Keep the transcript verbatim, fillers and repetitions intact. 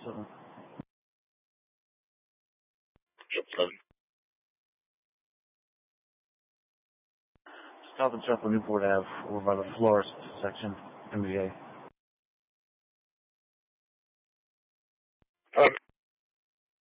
seven. Ship seven. South and Central Newport Avenue, over by the florist section, M B A. Okay.